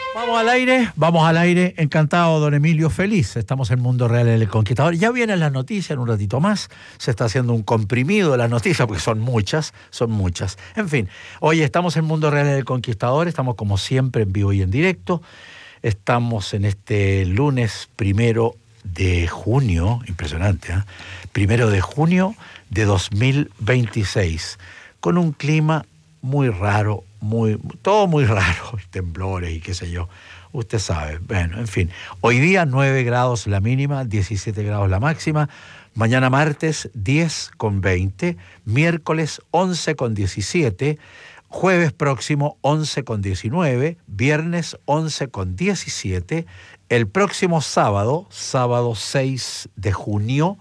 Vamos al aire. Encantado, don Emilio, feliz. Estamos en Mundo Real El Conquistador. Ya vienen las noticias en un ratito más. Se está haciendo un comprimido de las noticias porque son muchas. En fin, hoy estamos en Mundo Real El Conquistador. Estamos como siempre en vivo y en directo. Estamos en este lunes 1 de junio, impresionante, ¿eh? 1 de junio de 2026, con un clima muy raro, todo muy raro, temblores y qué sé yo, usted sabe. Bueno, en fin, hoy día 9 grados la mínima, 17 grados la máxima, mañana martes 10,20, miércoles 11,17, jueves próximo 11,19, viernes 11,17, el próximo sábado 6 de junio,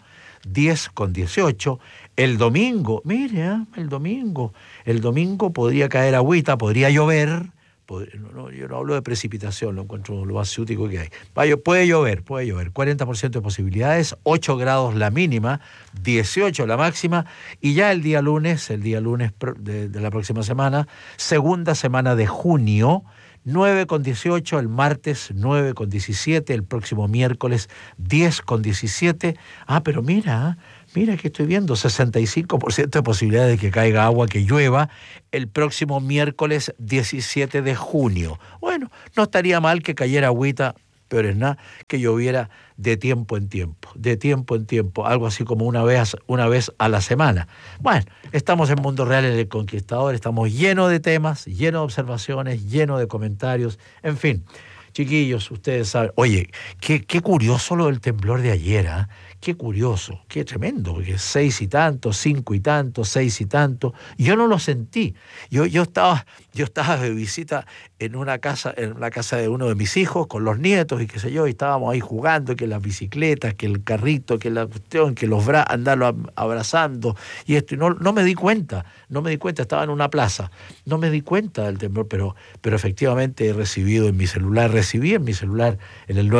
10,18, el domingo, mire, el domingo podría caer agüita, podría llover, yo no hablo de precipitación, lo encuentro lo más ciútico que hay. Puede llover, 40% de posibilidades, 8 grados la mínima, 18 la máxima, y ya el día lunes de la próxima semana, segunda semana de junio, 9,18, el martes 9,17, el próximo miércoles 10,17. Pero mira que estoy viendo, 65% de posibilidades de que caiga agua, que llueva, el próximo miércoles 17 de junio. Bueno, no estaría mal que cayera agüita, pero es nada, que lloviera de tiempo en tiempo, algo así como una vez a la semana. Bueno, estamos en Mundo Real El Conquistador, estamos llenos de temas, llenos de observaciones, llenos de comentarios, en fin. Chiquillos, ustedes saben, oye, qué curioso lo del temblor de ayer, ¿eh? Qué curioso, qué tremendo, porque 6 y tanto, 5 y tanto, 6 y tanto. Yo no lo sentí. Yo estaba de visita en la casa de uno de mis hijos, con los nietos y qué sé yo, y estábamos ahí jugando, que las bicicletas, que el carrito, que la cuestión, que los andarlo abrazando, y esto, y no me di cuenta, estaba en una plaza, no me di cuenta del temblor, pero efectivamente recibí en mi celular, en el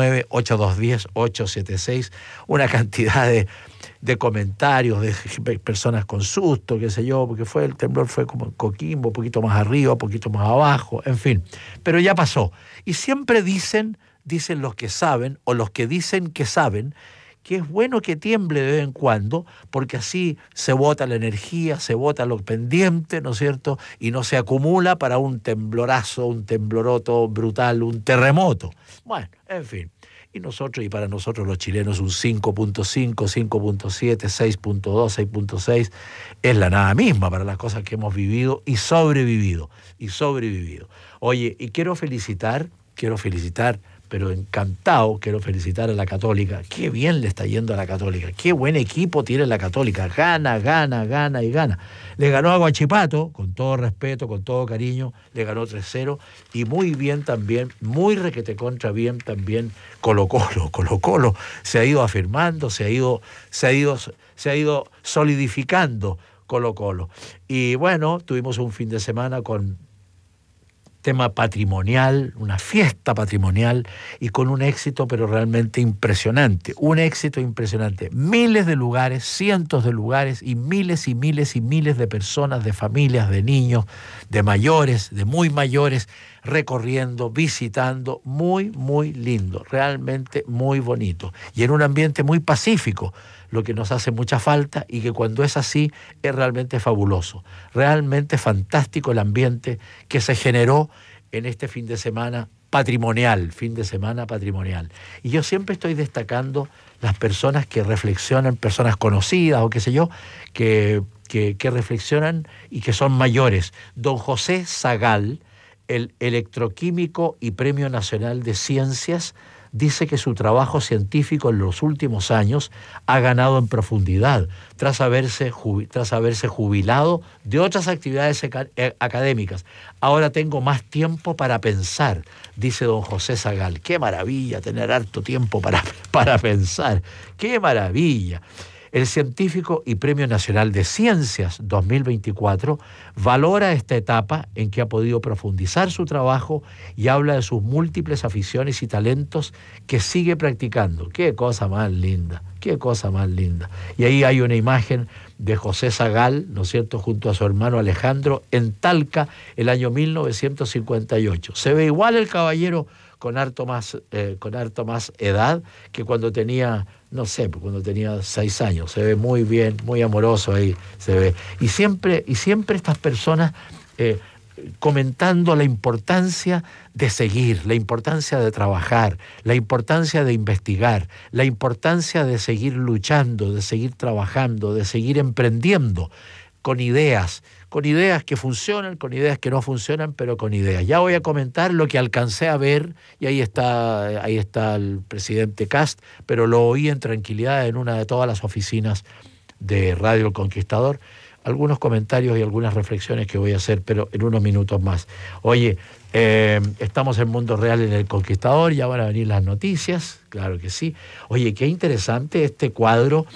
99-8210-876, una cantidad de comentarios, de personas con susto, qué sé yo, porque el temblor fue como en Coquimbo, un poquito más arriba, un poquito más abajo, en fin, pero ya pasó. Y siempre dicen los que saben, o los que dicen que saben, que es bueno que tiemble de vez en cuando, porque así se bota la energía, se bota lo pendiente, ¿no es cierto?, y no se acumula para un temblorazo, un tembloroto brutal, un terremoto. Bueno, en fin. Y para nosotros los chilenos, un 5.5, 5.7, 6.2, 6.6 es la nada misma para las cosas que hemos vivido y sobrevivido. Oye, y quiero felicitar, pero encantado, quiero felicitar a la Católica. Qué bien le está yendo a la Católica, qué buen equipo tiene la Católica, gana y gana. Le ganó a Huachipato, con todo respeto, con todo cariño, le ganó 3-0, y muy bien también, muy requete contra bien también Colo-Colo se ha ido afirmando, se ha ido solidificando Colo-Colo. Y bueno, tuvimos un fin de semana con tema patrimonial, una fiesta patrimonial, y con un éxito pero realmente impresionante, miles de lugares, cientos de lugares, y miles de personas, de familias, de niños, de mayores, de muy mayores, recorriendo, visitando, muy lindo, realmente muy bonito, y en un ambiente muy pacífico, lo que nos hace mucha falta, y que cuando es así es realmente fabuloso, realmente fantástico el ambiente que se generó en este fin de semana patrimonial. Y yo siempre estoy destacando las personas que reflexionan, personas conocidas o qué sé yo, que reflexionan y que son mayores. Don José Sagal, el electroquímico y Premio Nacional de Ciencias, dice que su trabajo científico en los últimos años ha ganado en profundidad tras haberse jubilado de otras actividades académicas. Ahora tengo más tiempo para pensar, dice don José Sagal. ¡Qué maravilla tener harto tiempo para pensar! ¡Qué maravilla! El científico y Premio Nacional de Ciencias 2024 valora esta etapa en que ha podido profundizar su trabajo y habla de sus múltiples aficiones y talentos que sigue practicando. ¡Qué cosa más linda! ¡Qué cosa más linda! Y ahí hay una imagen de José Sagal, ¿no es cierto?, junto a su hermano Alejandro, en Talca, el año 1958. Se ve igual el caballero con harto más edad que cuando tenía, no sé, cuando tenía 6 años. Se ve muy bien, muy amoroso ahí, se ve. Y siempre estas personas comentando la importancia de seguir, la importancia de trabajar, la importancia de investigar, la importancia de seguir luchando, de seguir trabajando, de seguir emprendiendo con ideas que funcionan, con ideas que no funcionan, pero con ideas. Ya voy a comentar lo que alcancé a ver, y ahí está el presidente Kast, pero lo oí en tranquilidad en una de todas las oficinas de Radio El Conquistador. Algunos comentarios y algunas reflexiones que voy a hacer, pero en unos minutos más. Oye, estamos en Mundo Real en El Conquistador, ya van a venir las noticias, claro que sí. Oye, qué interesante este cuadro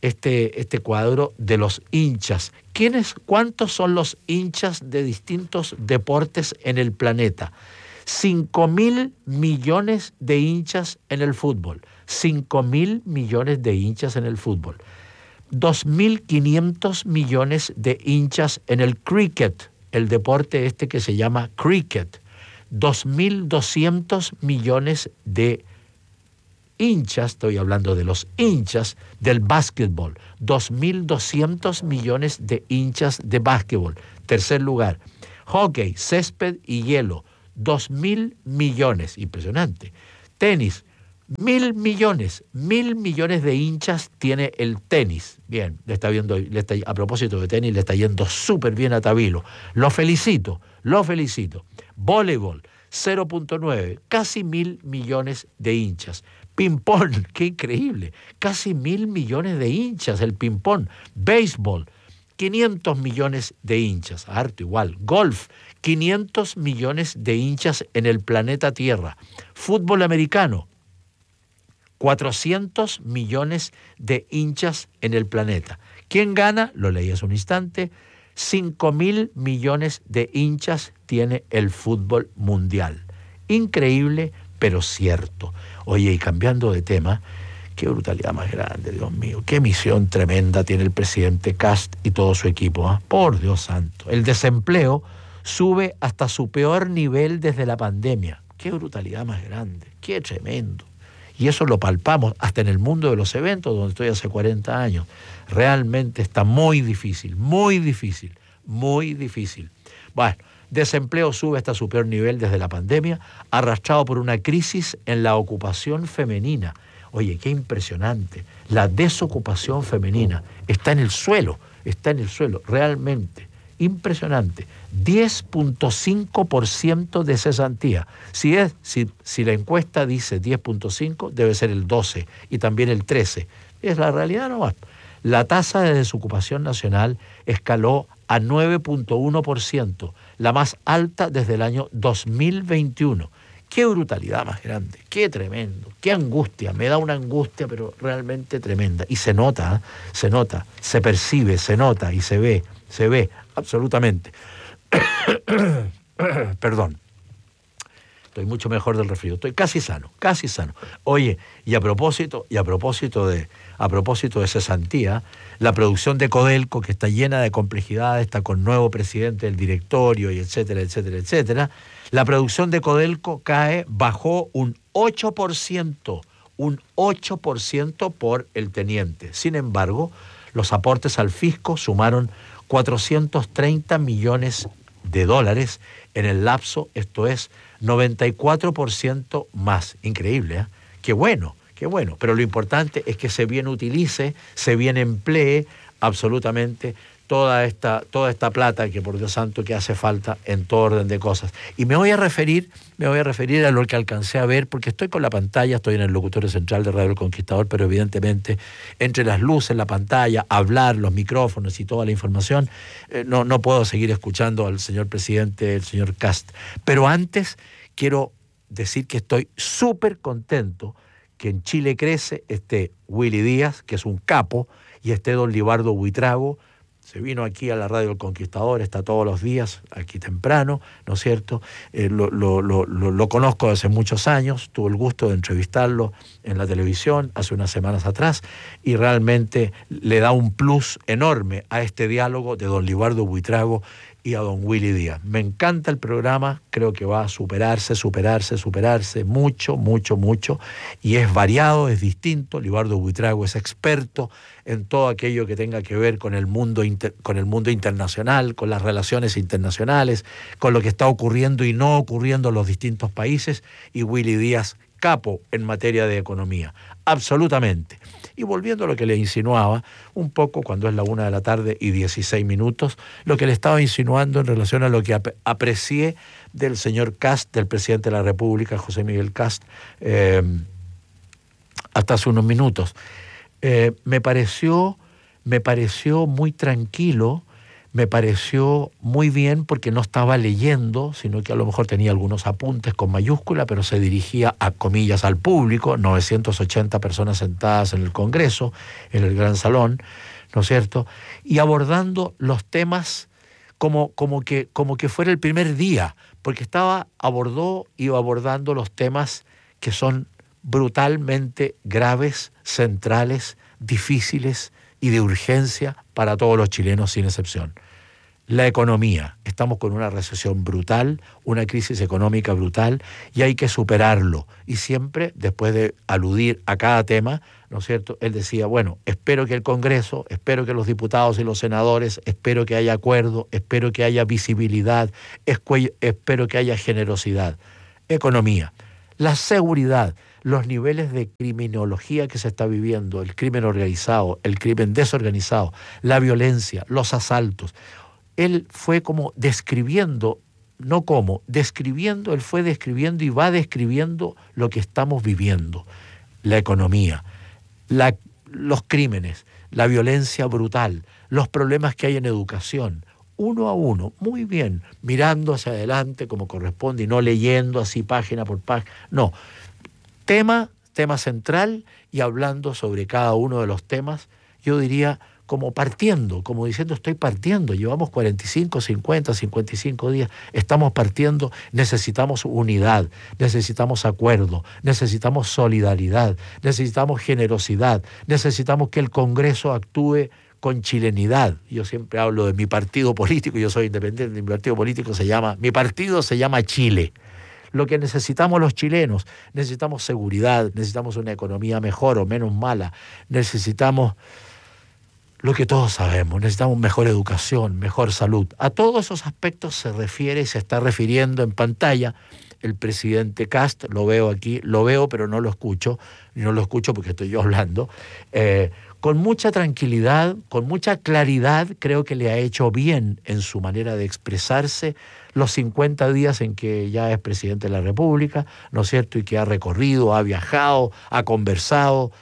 de los hinchas. ¿Cuántos son los hinchas de distintos deportes en el planeta? 5.000 millones de hinchas en el fútbol. 5.000 millones de hinchas en el fútbol. 2.500 millones de hinchas en el cricket, el deporte que se llama cricket. 2.200 millones de hinchas, estoy hablando de los hinchas del básquetbol. 2.200 millones de hinchas de básquetbol. Tercer lugar, hockey, césped y hielo. 2.000 millones, impresionante. Tenis, 1.000 millones de hinchas tiene el tenis. Bien, a propósito de tenis, le está yendo súper bien a Tabilo. Lo felicito. Voleibol, 0.9, casi 1.000 millones de hinchas. Ping-pong, qué increíble, casi 1.000 millones de hinchas el ping-pong. Béisbol, 500 millones de hinchas, harto igual. Golf, 500 millones de hinchas en el planeta Tierra. Fútbol americano, 400 millones de hinchas en el planeta. ¿Quién gana? Lo leí hace un instante. 5.000 millones de hinchas tiene el fútbol mundial. Increíble, pero cierto. Oye, y cambiando de tema, qué brutalidad más grande, Dios mío. Qué misión tremenda tiene el presidente Kast y todo su equipo, ¿eh? Por Dios santo. El desempleo sube hasta su peor nivel desde la pandemia. Qué brutalidad más grande, qué tremendo. Y eso lo palpamos hasta en el mundo de los eventos, donde estoy hace 40 años. Realmente está muy difícil. Bueno, desempleo sube hasta su peor nivel desde la pandemia, arrastrado por una crisis en la ocupación femenina. Oye, qué impresionante. La desocupación femenina está en el suelo, realmente. Impresionante. 10.5% de cesantía. Si la encuesta dice 10.5, debe ser el 12 y también el 13. Es la realidad nomás. La tasa de desocupación nacional escaló a 9.1%, la más alta desde el año 2021. Qué brutalidad más grande, qué tremendo, qué angustia, me da una angustia pero realmente tremenda. Y se nota, se percibe, se nota y se ve absolutamente. Perdón, estoy mucho mejor del resfrío, estoy casi sano. Oye, y a propósito de cesantía, la producción de Codelco, que está llena de complejidades, está con nuevo presidente del directorio y etcétera, la producción de Codelco bajó un 8% por el teniente. Sin embargo, los aportes al fisco sumaron 430 millones de dólares en el lapso, esto es 94% más. Increíble, ¿eh? Qué bueno, pero lo importante es que se bien utilice, se bien emplee absolutamente toda esta plata que, por Dios santo, que hace falta en todo orden de cosas. Y me voy a referir a lo que alcancé a ver, porque estoy con la pantalla, estoy en el locutorio central de Radio El Conquistador, pero evidentemente entre las luces, la pantalla, hablar, los micrófonos y toda la información, no puedo seguir escuchando al señor presidente, el señor Kast. Pero antes quiero decir que estoy súper contento que en Chile crece, esté Willy Díaz, que es un capo, y esté don Libardo Buitrago. Se vino aquí a la Radio El Conquistador, está todos los días, aquí temprano, ¿no es cierto? Lo conozco hace muchos años, tuve el gusto de entrevistarlo en la televisión hace unas semanas atrás, y realmente le da un plus enorme a este diálogo de don Libardo Buitrago y a don Willy Díaz. Me encanta el programa, creo que va a superarse mucho, y es variado, es distinto. Libardo Buitrago es experto en todo aquello que tenga que ver con el mundo internacional, con las relaciones internacionales, con lo que está ocurriendo y no ocurriendo en los distintos países, y Willy Díaz, capo en materia de economía, absolutamente. Y volviendo a lo que le insinuaba, un poco cuando es la 1:16 PM, lo que le estaba insinuando en relación a lo que aprecié del señor Kast, del presidente de la República, José Miguel Kast, hasta hace unos minutos. Me pareció muy tranquilo, me pareció muy bien porque no estaba leyendo, sino que a lo mejor tenía algunos apuntes con mayúscula, pero se dirigía a comillas al público, 980 personas sentadas en el Congreso, en el Gran Salón, ¿no es cierto? Y abordando los temas como que fuera el primer día, porque iba abordando los temas que son brutalmente graves, centrales, difíciles y de urgencia para todos los chilenos sin excepción. La economía. Estamos con una recesión brutal, una crisis económica brutal, y hay que superarlo. Y siempre, después de aludir a cada tema, ¿no es cierto?, él decía, bueno, espero que el Congreso, espero que los diputados y los senadores, espero que haya acuerdo, espero que haya visibilidad, espero que haya generosidad. Economía. La seguridad, los niveles de criminología que se está viviendo, el crimen organizado, el crimen desorganizado, la violencia, los asaltos. Él fue como describiendo, él fue describiendo y va describiendo lo que estamos viviendo. La economía, los crímenes, la violencia brutal, los problemas que hay en educación, uno a uno, muy bien, mirando hacia adelante como corresponde y no leyendo así página por página. No, tema central, y hablando sobre cada uno de los temas, yo diría como partiendo, como diciendo estoy partiendo, llevamos 45, 50, 55 días, estamos partiendo, necesitamos unidad, necesitamos acuerdo, necesitamos solidaridad, necesitamos generosidad, necesitamos que el Congreso actúe con chilenidad. Yo siempre hablo de mi partido político, yo soy independiente, mi partido se llama Chile. Lo que necesitamos los chilenos, necesitamos seguridad, necesitamos una economía mejor o menos mala, necesitamos lo que todos sabemos, necesitamos mejor educación, mejor salud. A todos esos aspectos se refiere y se está refiriendo en pantalla el presidente Kast. Lo veo pero no lo escucho, y no lo escucho porque estoy yo hablando. Con mucha tranquilidad, con mucha claridad, creo que le ha hecho bien en su manera de expresarse los 50 días en que ya es presidente de la República, ¿no es cierto?, y que ha recorrido, ha viajado, ha conversado,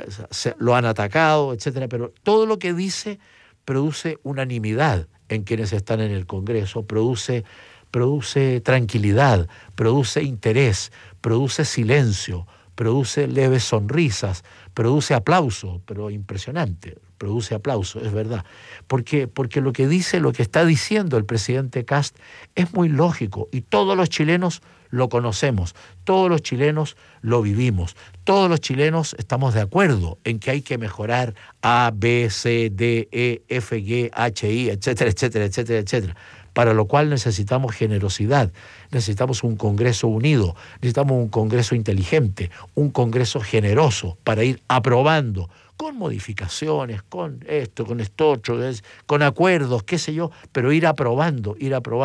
lo han atacado, etcétera, pero todo lo que dice produce unanimidad en quienes están en el Congreso, produce tranquilidad, produce interés, produce silencio, produce leves sonrisas, produce aplauso, pero impresionante, produce aplauso, es verdad. Porque lo que está diciendo el presidente Kast es muy lógico, y todos los chilenos lo conocemos, todos los chilenos lo vivimos, todos los chilenos estamos de acuerdo en que hay que mejorar A, B, C, D, E, F, G, H, I, etcétera, etcétera, etcétera, etcétera. Para lo cual necesitamos generosidad, necesitamos un Congreso unido, necesitamos un Congreso inteligente, un Congreso generoso para ir aprobando con modificaciones, con esto otro, con acuerdos, qué sé yo, pero ir aprobando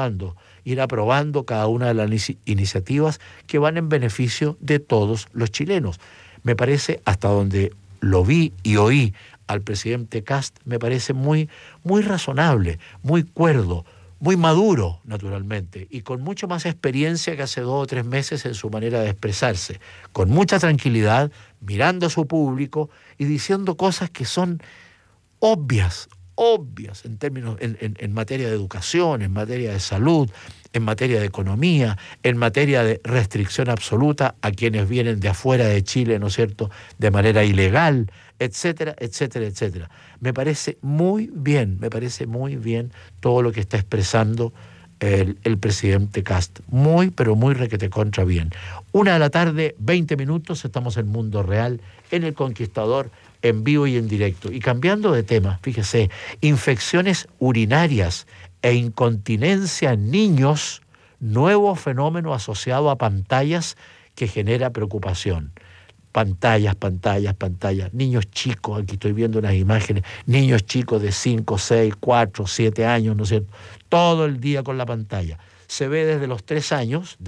cada una de las iniciativas que van en beneficio de todos los chilenos. Me parece, hasta donde lo vi y oí al presidente Kast, me parece muy, muy razonable, muy cuerdo, muy maduro, naturalmente, y con mucho más experiencia que hace 2 o 3 meses en su manera de expresarse, con mucha tranquilidad, mirando a su público y diciendo cosas que son obvias, obvias en términos, en materia de educación, en materia de salud, en materia de economía, en materia de restricción absoluta a quienes vienen de afuera de Chile, ¿no es cierto?, de manera ilegal, etcétera, etcétera, etcétera. Me parece muy bien todo lo que está expresando el presidente Kast. Muy, pero muy requete contra bien. 1:00 p.m, 20 minutos, estamos en Mundo Real, en El Conquistador, en vivo y en directo. Y cambiando de tema, fíjese, infecciones urinarias e incontinencia en niños, nuevo fenómeno asociado a pantallas que genera preocupación. Pantallas, niños chicos, aquí estoy viendo unas imágenes, niños chicos de 5, 6, 4, 7 años, ¿no es cierto?, todo el día con la pantalla. Se ve desde los 3 años,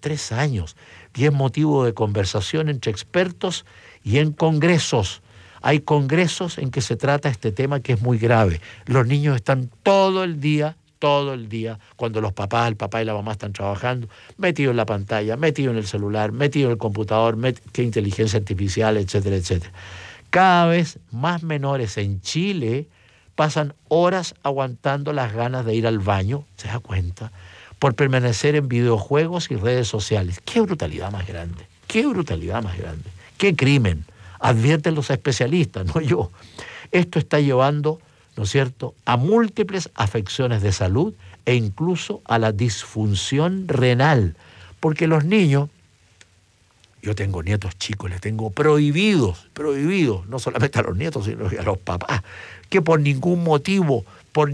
y es motivo de conversación entre expertos y en congresos. Hay congresos en que se trata este tema que es muy grave. Los niños están todo el día, cuando el papá y la mamá están trabajando, metidos en la pantalla, metidos en el celular, metidos en el computador, que inteligencia artificial, etcétera, etcétera. Cada vez más menores en Chile pasan horas aguantando las ganas de ir al baño, ¿se da cuenta?, por permanecer en videojuegos y redes sociales. ¡Qué brutalidad más grande! ¡Qué brutalidad más grande! ¡Qué crimen! Advierten los especialistas, no yo. Esto está llevando, ¿no es cierto?, a múltiples afecciones de salud e incluso a la disfunción renal. Porque los niños, yo tengo nietos chicos, les tengo prohibidos, no solamente a los nietos, sino a los papás, que por ningún motivo,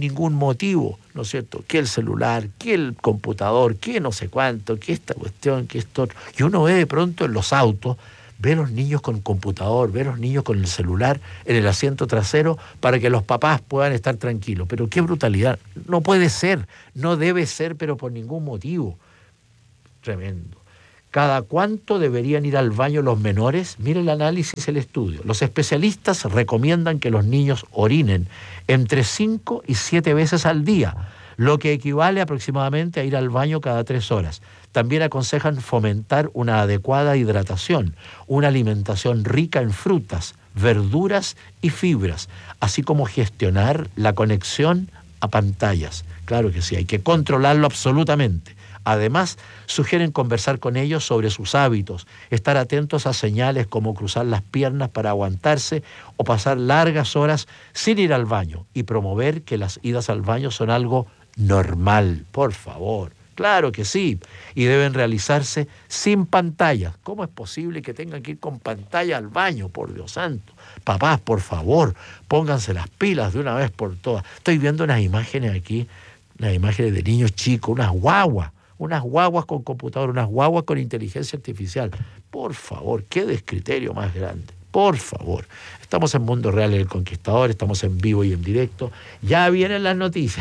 ¿no es cierto?, que el celular, que el computador, que no sé cuánto, que esta cuestión, que esto otro. Y uno ve de pronto en los autos, ve a los niños con computador, ve a los niños con el celular en el asiento trasero para que los papás puedan estar tranquilos. Pero qué brutalidad. No puede ser, no debe ser, pero por ningún motivo. Tremendo. ¿Cada cuánto deberían ir al baño los menores? Mire el análisis, el estudio. Los especialistas recomiendan que los niños orinen entre 5 y 7 veces al día, lo que equivale aproximadamente a ir al baño cada 3 horas. También aconsejan fomentar una adecuada hidratación, una alimentación rica en frutas, verduras y fibras, así como gestionar la conexión a pantallas. Claro que sí, hay que controlarlo absolutamente. Además, sugieren conversar con ellos sobre sus hábitos, estar atentos a señales como cruzar las piernas para aguantarse o pasar largas horas sin ir al baño y promover que las idas al baño son algo normal, por favor. Claro que sí, y deben realizarse sin pantallas. ¿Cómo es posible que tengan que ir con pantalla al baño, por Dios santo? Papás, por favor, pónganse las pilas de una vez por todas. Estoy viendo unas imágenes aquí, unas imágenes de niños chicos, unas guaguas con computador, unas guaguas con inteligencia artificial. Por favor, qué descriterio más grande. Por favor. Estamos en Mundo Real, El Conquistador, estamos en vivo y en directo. Ya vienen las noticias,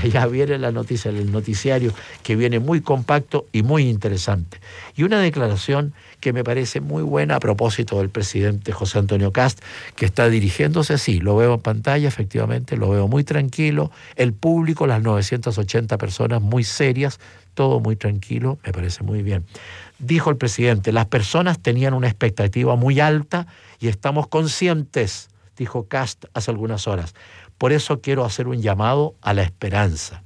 el noticiario que viene muy compacto y muy interesante. Y una declaración que me parece muy buena a propósito del presidente José Antonio Kast, que está dirigiéndose, sí, lo veo en pantalla, efectivamente, lo veo muy tranquilo. El público, las 980 personas muy serias, todo muy tranquilo, me parece muy bien. Dijo el presidente, las personas tenían una expectativa muy alta y estamos conscientes, dijo Kast hace algunas horas. Por eso quiero hacer un llamado a la esperanza.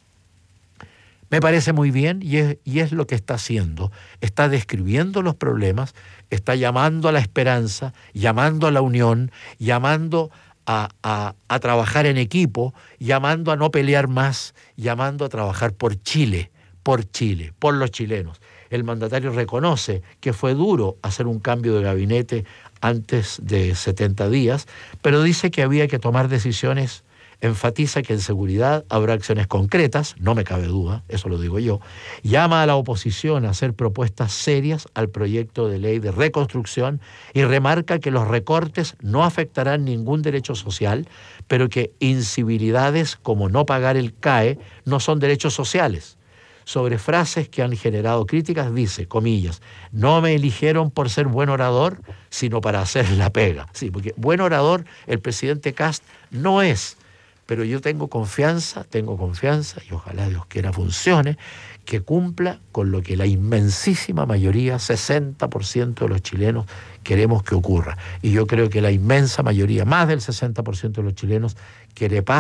Me parece muy bien y es lo que está haciendo. Está describiendo los problemas, está llamando a la esperanza, llamando a la unión, llamando a trabajar en equipo, llamando a no pelear más, llamando a trabajar por Chile, por los chilenos. El mandatario reconoce que fue duro hacer un cambio de gabinete antes de 70 días, pero dice que había que tomar decisiones. Enfatiza que en seguridad habrá acciones concretas, no me cabe duda, eso lo digo yo. Llama a la oposición a hacer propuestas serias al proyecto de ley de reconstrucción y remarca que los recortes no afectarán ningún derecho social, pero que incivilidades como no pagar el CAE no son derechos sociales. Sobre frases que han generado críticas dice, comillas, no me eligieron por ser buen orador, sino para hacer la pega. Sí, porque buen orador el presidente Kast no es. Pero yo tengo confianza y ojalá Dios quiera funcione, que cumpla con lo que la inmensísima mayoría, 60% de los chilenos, queremos que ocurra. Y yo creo que la inmensa mayoría, más del 60% de los chilenos, quiere paz,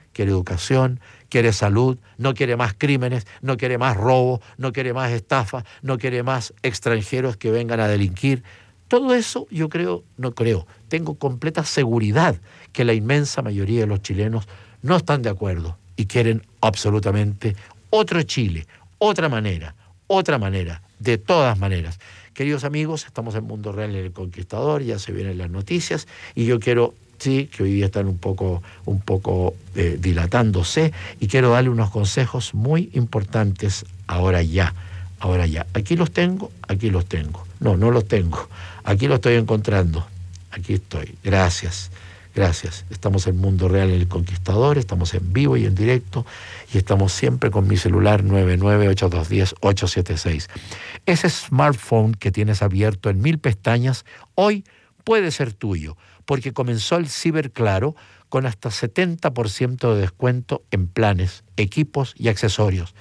quiere educación, quiere salud, no quiere más crímenes, no quiere más robo, no quiere más estafa, no quiere más extranjeros que vengan a delinquir. Todo eso tengo completa seguridad que la inmensa mayoría de los chilenos no están de acuerdo y quieren absolutamente otro Chile, otra manera, de todas maneras. Queridos amigos, estamos en Mundo Real en El Conquistador, ya se vienen las noticias y yo quiero, sí, que hoy día están un poco dilatándose, y quiero darle unos consejos muy importantes ahora ya. Aquí los tengo. No los tengo. Aquí los estoy encontrando. Aquí estoy. Gracias. Estamos en Mundo Real en El Conquistador, estamos en vivo y en directo, y estamos siempre con mi celular 998210876. Ese smartphone que tienes abierto en 1000 pestañas, hoy puede ser tuyo, porque comenzó el Ciberclaro con hasta 70% de descuento en planes, equipos y accesorios.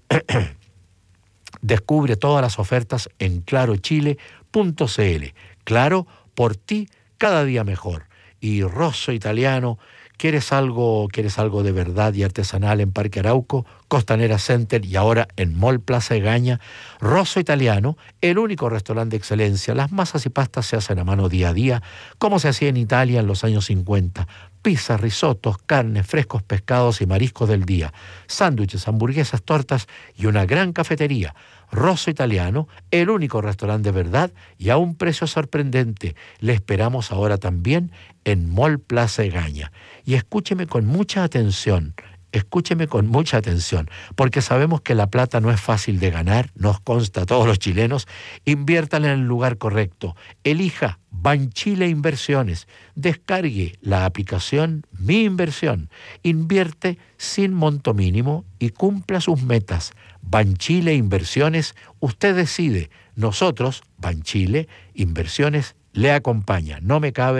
Descubre todas las ofertas en clarochile.cl. Claro, por ti cada día mejor. Y Rosso Italiano, ¿quieres algo de verdad y artesanal en Parque Arauco, Costanera Center y ahora en Mall Plaza Egaña? Rosso Italiano, el único restaurante de excelencia. Las masas y pastas se hacen a mano día a día, como se hacía en Italia en los años 50. Pizzas, risotos, carnes, frescos pescados y mariscos del día, sándwiches, hamburguesas, tortas y una gran cafetería. Rosso Italiano, el único restaurante de verdad y a un precio sorprendente. Le esperamos ahora también en Mall Plaza Egaña. Y escúcheme con mucha atención, porque sabemos que la plata no es fácil de ganar, nos consta a todos los chilenos. Inviértala en el lugar correcto. Elija Banchile Inversiones. Descargue la aplicación Mi Inversión. Invierte sin monto mínimo y cumpla sus metas. Banchile Inversiones, usted decide. Nosotros, Banchile Inversiones, le acompaña. No me cabe